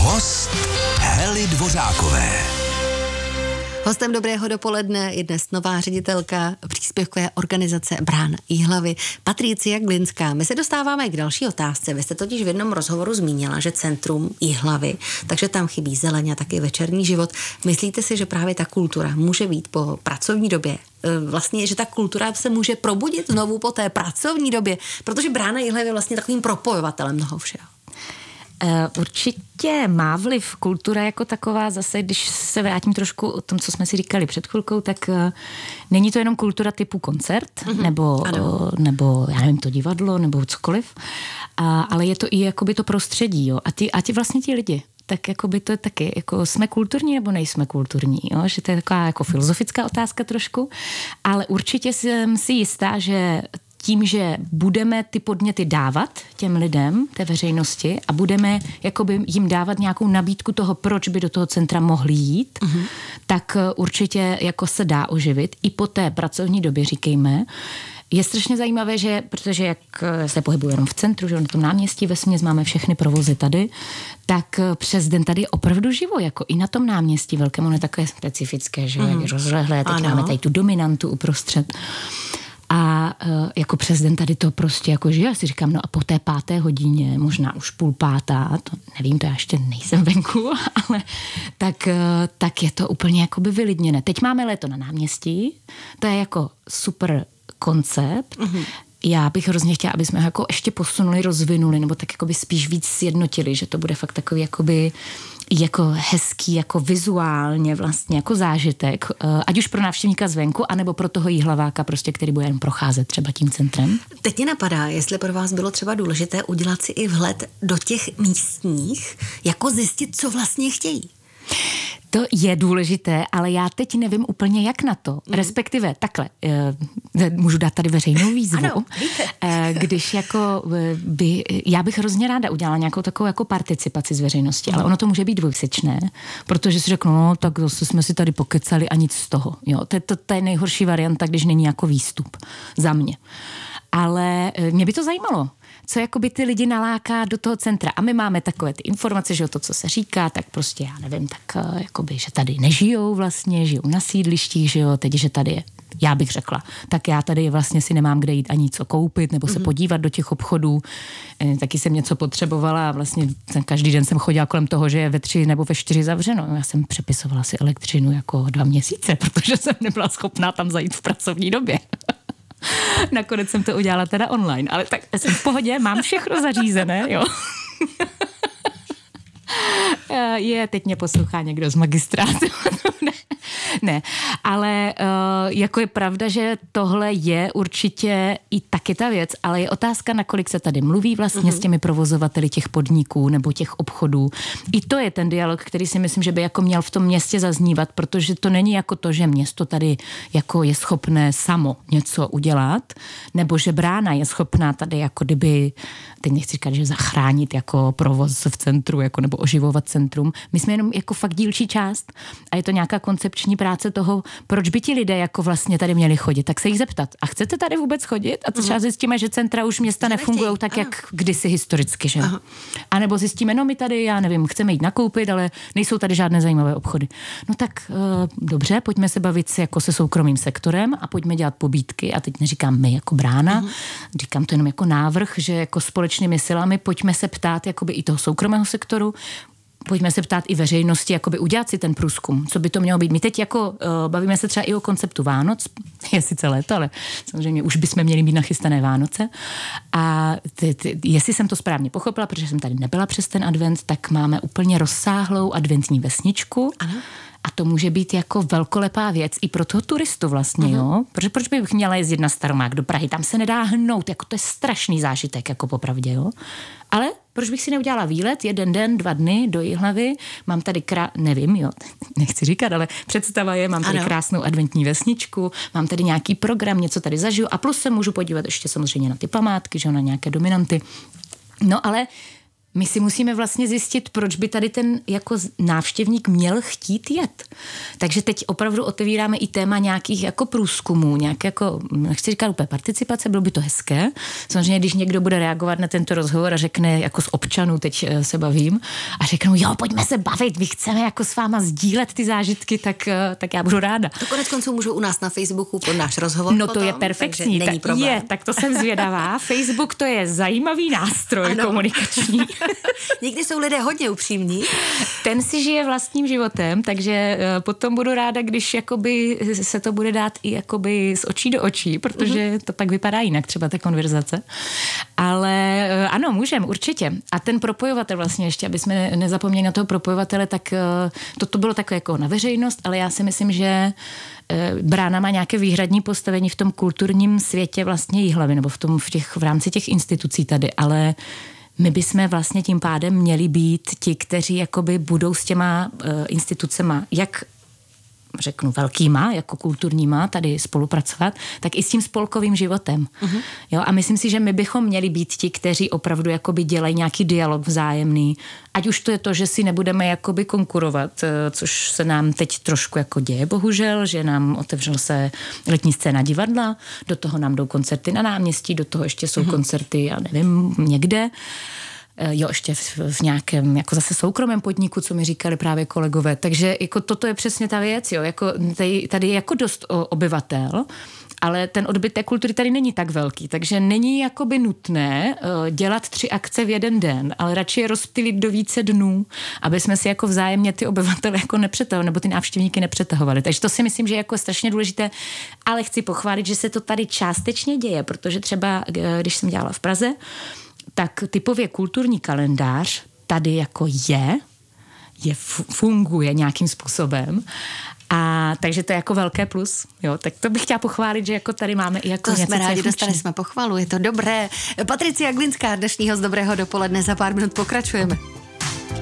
Host Hely Dvořákové. Hostem Dobrého dopoledne je dnes nová ředitelka příspěvkové organizace Brána Jihlavy, Patricia Glinská. My se dostáváme k další otázce. Vy jste totiž v jednom rozhovoru zmínila, že centrum Jihlavy, takže tam chybí zeleň a taky večerní život. Myslíte si, že právě ta kultura může být po pracovní době? Vlastně, že ta kultura se může probudit znovu po té pracovní době, protože Brána Jihlavy je vlastně takovým propojovatelem toho všeho. Určitě má vliv kultura jako taková, zase když se vrátím trošku o tom, co jsme si říkali před chvilkou, tak není to jenom kultura typu koncert, nebo já nevím, to divadlo, nebo cokoliv, ale je to i jakoby to prostředí, jo, a ti vlastně ti lidi. Tak jakoby to je taky, jako jsme kulturní nebo nejsme kulturní, jo? Že to je taková jako filozofická otázka trošku, ale určitě jsem si jistá, že tím, že budeme ty podněty dávat těm lidem, té veřejnosti a budeme jakoby jim dávat nějakou nabídku toho, proč by do toho centra mohli jít, tak určitě jako se dá oživit i po té pracovní době, říkejme. Je strašně zajímavé, že, protože jak se pohybuji jenom v centru, že na tom náměstí vesměs máme všechny provozy tady, tak přes den tady je opravdu živo, jako i na tom náměstí velkém, ono je takové specifické, že jak rozlehlé, teď máme tady tu dominantu uprostřed. A jako přes den tady to prostě jako žije, já si říkám, no a po té 5. hodině, možná už 4:30, to nevím, to já ještě nejsem venku, ale tak je to úplně jakoby vylidněné. Teď máme léto na náměstí, to je jako super koncept. Já bych hrozně chtěla, aby jsme ho jako ještě posunuli, rozvinuli, nebo tak jakoby spíš víc sjednotili, že to bude fakt takový jakoby jako hezký, jako vizuálně vlastně jako zážitek, ať už pro návštěvníka zvenku, anebo pro toho jihlaváka prostě, který bude jen procházet třeba tím centrem. Teď mě napadá, jestli pro vás bylo třeba důležité udělat si i vhled do těch místních, jako zjistit, co vlastně chtějí. To je důležité, ale já teď nevím úplně, jak na to. Respektive takhle, můžu dát tady veřejnou výzvu. Ano, když jako já bych hrozně ráda udělala nějakou takovou jako participaci z veřejnosti, ale ono to může být dvojsečné, protože si řeknu, no tak zase jsme si tady pokecali a nic z toho. Jo, to je nejhorší varianta, když není jako výstup za mě. Ale mě by to zajímalo, co jakoby ty lidi naláká do toho centra. A my máme takové ty informace, že o to, co se říká, tak prostě já nevím, tak jakoby, že tady nežijou vlastně, žijou na sídlištích, že jo, teď, že tady je, já bych řekla, tak já tady vlastně si nemám kde jít ani co koupit, nebo se podívat do těch obchodů. Taky jsem něco potřebovala a vlastně každý den jsem chodila kolem toho, že je ve 3 nebo ve 4 zavřeno. Já jsem přepisovala si elektřinu jako 2 měsíce, protože jsem nebyla schopná tam zajít v pracovní době. Nakonec jsem to udělala teda online, ale tak jsem v pohodě, mám všechno zařízené, jo. Teď mě poslouchá někdo z magistrátu. Ne, ale jako je pravda, že tohle je určitě i taky ta věc, ale je otázka, nakolik se tady mluví vlastně s těmi provozovateli těch podniků nebo těch obchodů. I to je ten dialog, který si myslím, že by jako měl v tom městě zaznívat, protože to není jako to, že město tady jako je schopné samo něco udělat, nebo že Brána je schopná tady jako kdyby, teď nechci říkat, že zachránit jako provoz v centru, jako nebo oživovat centrum. My jsme jenom jako fakt dílčí část a je to nějaká koncepční práce toho, proč by ti lidé jako vlastně tady měli chodit, tak se jich zeptat. A chcete tady vůbec chodit? A to třeba zjistíme, že centra už města nefungují tak, jak kdysi historicky, že? A nebo zjistíme, no my tady, já nevím, chceme jít nakoupit, ale nejsou tady žádné zajímavé obchody. No tak dobře, pojďme se bavit jako se soukromým sektorem a pojďme dělat pobídky. A teď neříkám my jako Brána, říkám to jenom jako návrh, že jako společnými silami pojďme se ptát jakoby i toho soukromého sektoru, pojďme se ptát i veřejnosti, jakoby udělat si ten průzkum, co by to mělo být. My teď jako bavíme se třeba i o konceptu Vánoc, je sice léto, ale samozřejmě už bychom měli být nachystané Vánoce. A jestli jsem to správně pochopila, protože jsem tady nebyla přes ten advent, tak máme úplně rozsáhlou adventní vesničku. Ano. A to může být jako velkolepá věc i pro toho turistu vlastně, jo? Protože proč bych měla jezdit na Staromák do Prahy? Tam se nedá hnout, jako to je strašný zážitek, jako popravdě, jo? Ale proč bych si neudělala výlet, 1 den, 2 dny do Jihlavy, mám tady nevím, jo, nechci říkat, ale představa je, mám tady krásnou adventní vesničku, mám tady nějaký program, něco tady zažiju a plus se můžu podívat ještě samozřejmě na ty památky, že jo, na nějaké dominanty. No ale my si musíme vlastně zjistit, proč by tady ten jako návštěvník měl chtít jet. Takže teď opravdu otevíráme i téma nějakých jako průzkumů, nějaké jako, nechci říkat úplně participace, bylo by to hezké. Samozřejmě, když někdo bude reagovat na tento rozhovor a řekne, jako z občanů teď se bavím, a řeknou, jo, pojďme se bavit, my chceme jako s váma sdílet ty zážitky, tak já budu ráda. To konec konců můžu u nás na Facebooku pod náš rozhovor. No potom, to je perfektní. Není problém. Tak to jsem zvědavá. Facebook to je zajímavý nástroj komunikační. Někdy jsou lidé hodně upřímní. Ten si žije vlastním životem, takže potom budu ráda, když jakoby se to bude dát i jakoby z očí do očí, protože to pak vypadá jinak, třeba ta konverzace. Ale ano, můžeme, určitě. A ten propojovatel vlastně ještě, aby jsme nezapomněli na toho propojovatele, tak to bylo takové jako na veřejnost, ale já si myslím, že Brána má nějaké výhradní postavení v tom kulturním světě vlastně Jihlavy, nebo v rámci těch institucí tady, ale my bychom vlastně tím pádem měli být ti, kteří jakoby budou s těma institucema, jak řeknu velkýma, jako kulturníma, tady spolupracovat, tak i s tím spolkovým životem. Jo, a myslím si, že my bychom měli být ti, kteří opravdu jakoby dělají nějaký dialog vzájemný. Ať už to je to, že si nebudeme jakoby konkurovat, což se nám teď trošku jako děje, bohužel, že nám otevřel se letní scéna divadla, do toho nám jdou koncerty na náměstí, do toho ještě jsou koncerty, já nevím, někde. Jo, ještě v nějakém jako zase soukromém podniku, co mi říkali právě kolegové. Takže jako toto je přesně ta věc, jo, jako tady je jako dost obyvatel, ale ten odbyt té kultury tady není tak velký, takže není jakoby nutné dělat 3 akce v jeden den, ale radši je rozptýlit do více dnů, aby jsme si jako vzájemně ty obyvatele jako nepřetahovali, nebo ty návštěvníky nepřetahovali. Takže to si myslím, že je jako strašně důležité, ale chci pochválit, že se to tady částečně děje, protože třeba, když jsem dělala v Praze, tak typově kulturní kalendář tady jako funguje nějakým způsobem. A takže to je jako velké plus. Jo, tak to bych chtěla pochválit, že jako tady máme i jako to něco, jsme rádi, dostali jsme pochvalu, je to dobré. Patricia Glinská, dnešního z Dobrého dopoledne, za pár minut pokračujeme.